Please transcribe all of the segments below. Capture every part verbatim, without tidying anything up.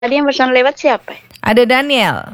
Tadi yang pesan lewat siapa? Ada Daniel.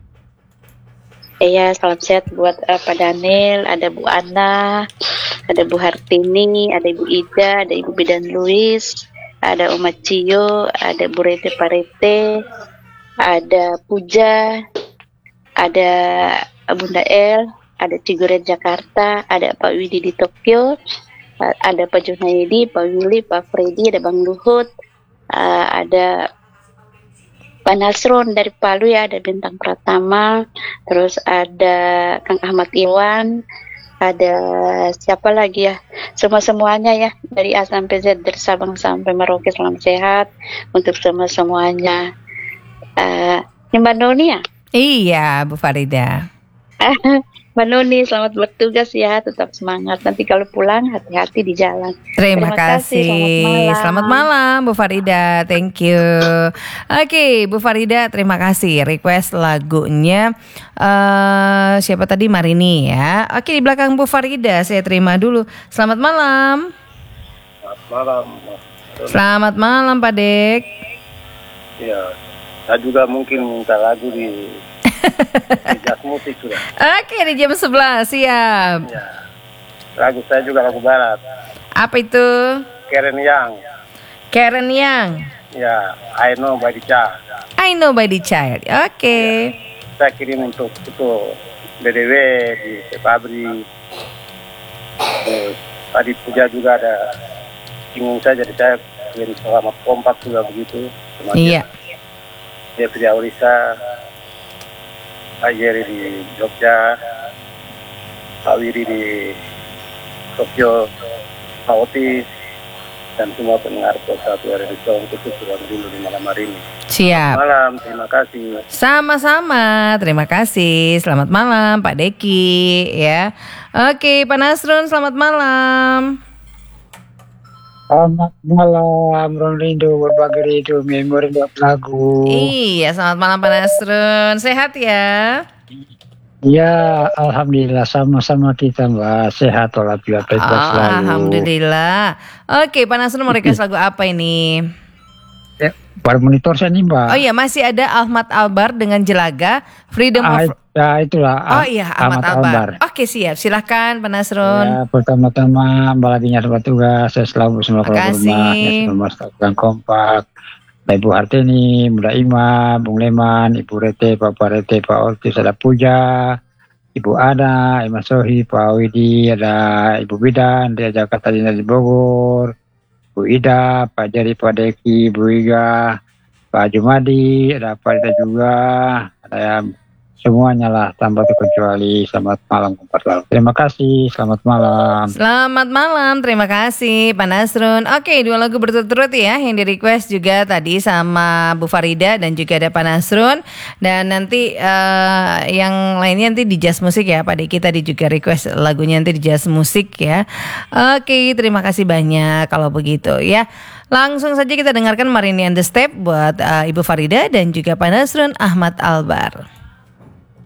Iya, salam sehat buat uh, Pak Daniel, ada Bu Ana, ada Bu Hartini, ada Ibu Ida, ada Ibu Bidan Luis, ada Oma Cio, ada Bu Rete Parete, ada Puja, ada Bunda El, ada Ciguren Jakarta, ada Pak Widi di Tokyo, uh, ada Pak Junaidi, Pak Willy, Pak Freddy, ada Bang Luhut, uh, ada Pak Nasrun dari Palu ya, ada Bintang Pratama, terus ada Kang Ahmad Iwan, ada siapa lagi ya, semua-semuanya ya, dari A sampai Z, dari Sabang sampai Merauke, salam sehat untuk semua-semuanya. Uh, ini Mbak Noni ya? Iya, Bu Farida. Mbak Noni, selamat bertugas ya, tetap semangat. Nanti kalau pulang hati-hati di jalan. Terima, Terima kasih. kasih. Selamat malam. Selamat malam Bu Farida. Thank you. Oke, okay, Bu Farida, terima kasih. Request lagunya uh, siapa tadi? Marini ya. Oke, okay, di belakang Bu Farida saya terima dulu. Selamat malam. Selamat malam. Selamat malam Pak Dek. Ya, saya juga mungkin minta lagu di di jazz musik sudah. Oke, di jam sebelas siap. Ya. Lagu saya juga lagu barat. Apa itu? Karen Yang. Karen Yang. Ya, I Know by the Child. I Know by the Child. Oke. Okay. Ya. Saya kirim untuk itu B D W di Fabri. Terus tadi Puja juga ada ingin saya, jadi saya kirim selama kompak juga begitu. Iya. Dia Fria Urisa, Pak Jerry di Jogja, Pak Wiri di Tokyo, Pak Otis, dan semua pendengar satu hari di Song itu sudah dulu di malam hari ini. Siap. Selamat malam, terima kasih. Sama-sama, terima kasih. Selamat malam Pak Deki ya. Oke, Pak Nasrun, selamat malam. Selamat malam, Rindu berbagai rindu, memori lagu. Iya, selamat malam Pak Nasrun. Sehat ya? Ya, alhamdulillah sama-sama kita Mbak. Sehat walafiat baik oh, selalu. Alhamdulillah. Oke, Pak Nasrun mau request lagu apa ini? Ya, pada monitor saya nih Mbak. Oh iya, masih ada Ahmad Albar dengan Jelaga, Freedom ah, of... Ya itulah. Oh iya, Ahmad, Ahmad Albar. Albar. Oke siap, silahkan Pak Nasrun. Ya, pertama-tama Mbak lagi nyata tugas, saya selalu bersama keluarga rumah, ya, memastikan kompak. Ibu Hartini, Bunda Ima, Bung Leman, Ibu Rete, Pak Rete, Pak Ortis, ada Puja, Ibu Ana, Ima Sohi, Pak Widi, ada Ibu Bidan, dia Jakarta di Bogor, Bu Ida, Pak Jari, Pak Deki, Bu Iga, Pak Jumadi, ada Pak Rita juga, ada yang semuanya lah tanpa terkecuali. Selamat malam Kompas. Terima kasih, selamat malam. Selamat malam, terima kasih Pak Nasrun. Oke, dua lagu berturut-turut ya yang di request juga tadi sama Bu Farida dan juga ada Pak Nasrun. Dan nanti uh, yang lainnya nanti di jazz musik ya Pak Deki tadi juga request lagunya nanti di jazz musik ya. Oke, terima kasih banyak kalau begitu ya. Langsung saja kita dengarkan Marini and the Step buat uh, Ibu Farida dan juga Pak Nasrun Ahmad Albar.